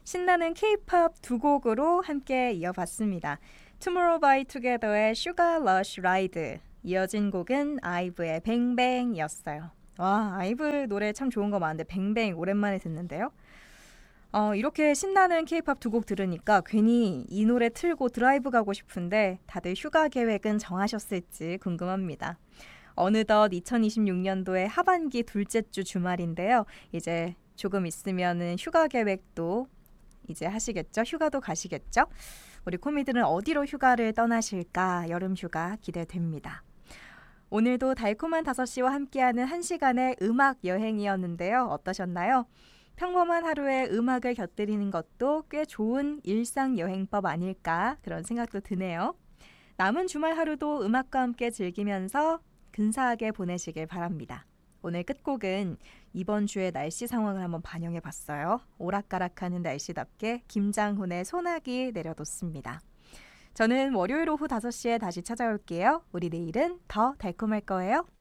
신나는 K-팝 두 곡으로 함께 이어봤습니다. Tomorrow by Together의 Sugar Rush Ride, 이어진 곡은 아이브의 뱅뱅이었어요. 와, 아이브 노래 참 좋은 거 많은데 뱅뱅 오랜만에 듣는데요. 이렇게 신나는 K-팝 두 곡 들으니까 괜히 이 노래 틀고 드라이브 가고 싶은데 다들 휴가 계획은 정하셨을지 궁금합니다. 어느덧 2026년도의 하반기 둘째 주 주말인데요. 이제 조금 있으면은 휴가 계획도 이제 하시겠죠? 휴가도 가시겠죠? 우리 코미들은 어디로 휴가를 떠나실까? 여름 휴가 기대됩니다. 오늘도 달콤한 5시와 함께하는 1시간의 음악 여행이었는데요. 어떠셨나요? 평범한 하루에 음악을 곁들이는 것도 꽤 좋은 일상 여행법 아닐까 그런 생각도 드네요. 남은 주말 하루도 음악과 함께 즐기면서 근사하게 보내시길 바랍니다. 오늘 끝곡은 이번 주의 날씨 상황을 한번 반영해 봤어요. 오락가락하는 날씨답게 김장훈의 소나기 내려뒀습니다. 저는 월요일 오후 5시에 다시 찾아올게요. 우리 내일은 더 달콤할 거예요.